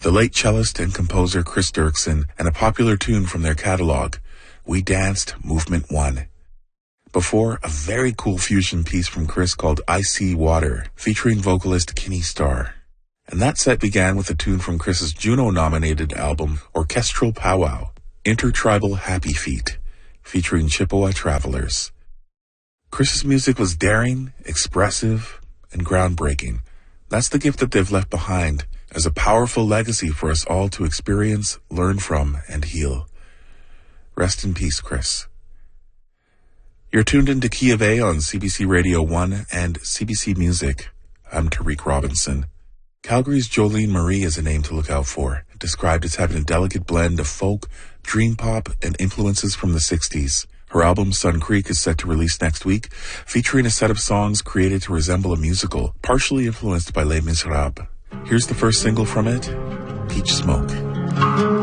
the late cellist and composer Chris Dirksen, and a popular tune from their catalog, We Danced Movement 1. Before, a very cool fusion piece from Chris called I See Water, featuring vocalist Kenny Starr. And that set began with a tune from Chris's Juno-nominated album, Orchestral Powwow, Intertribal Happy Feet, featuring Chippewa Travelers. Chris's music was daring, expressive, and groundbreaking. That's the gift that they've left behind as a powerful legacy for us all to experience, learn from, and heal. Rest in peace, Chris. You're tuned into Key of A on CBC Radio 1 and CBC Music. I'm Tariq Robinson. Calgary's Jolene Marie is a name to look out for, described as having a delicate blend of folk, dream pop, and influences from the 60s. Her album Sun Creek is set to release next week, featuring a set of songs created to resemble a musical, partially influenced by Les Miserables. Here's the first single from it, Peach Smoke.